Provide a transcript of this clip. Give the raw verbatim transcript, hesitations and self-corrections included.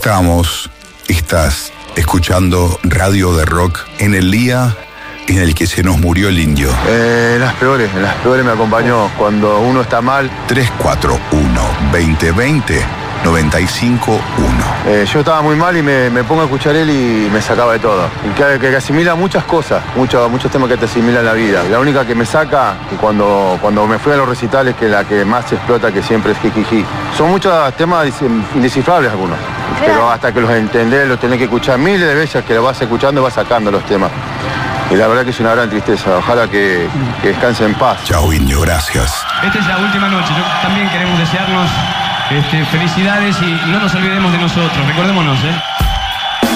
Estamos, estás escuchando Radio de Rock en el día en el que se nos murió el indio. Eh, en las peores, en las peores me acompañó cuando uno está mal. tres cuatro uno, veinte veinte, noventa y cinco uno. Eh, yo estaba muy mal y me, me pongo a escuchar él y me sacaba de todo. Y que, que asimila muchas cosas, muchos, muchos temas que te asimilan la vida. La única que me saca, cuando, cuando me fui a los recitales, que la que más explota, que siempre es Jijiji. Son muchos temas indescifrables algunos, pero hasta que los entendés, los tenés que escuchar miles de veces, que los vas escuchando y vas sacando los temas. Y la verdad que es una gran tristeza. Ojalá que, que descanse en paz. Chao, indio, gracias. Esta es la última noche. Yo también queremos desearnos este, felicidades y no nos olvidemos de nosotros. Recordémonos, ¿eh?